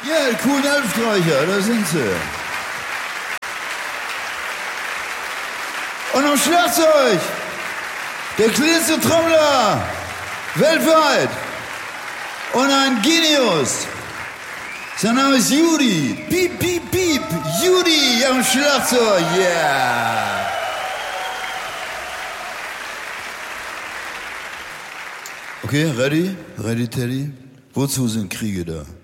Ja, die coolen Elfstreicher, da sind sie. Und am Schlagzeug, der cleanste Trommler weltweit. Und ein Genius. Sein Name ist Judy. Piep, piep, piep. Judy am Schlagzeug, yeah. Okay, ready? Ready, Teddy? Wozu sind Kriege da?